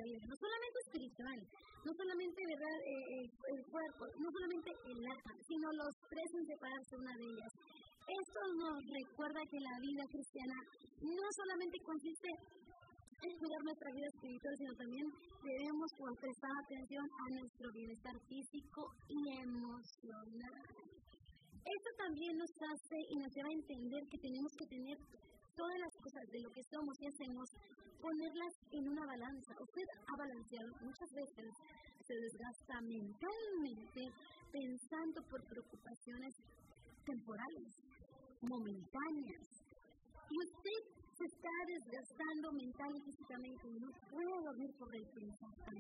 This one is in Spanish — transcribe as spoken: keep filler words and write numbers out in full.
vida, no solamente espiritual, no solamente, ¿verdad?, eh, el cuerpo, no solamente el alma, sino los tres en separarse una de ellas. Esto nos recuerda que la vida cristiana no solamente consiste en cuidar nuestra vida espiritual, sino también debemos prestar atención a nuestro bienestar físico y emocional. Esto también nos hace y nos lleva a entender que tenemos que tener todas las cosas de lo que somos y hacemos, ponerlas en una balanza. Usted ha balanceado muchas veces, se desgasta mentalmente pensando por preocupaciones temporales, momentáneas. Y usted se está desgastando mental y físicamente, no puede dormir por el pensamiento.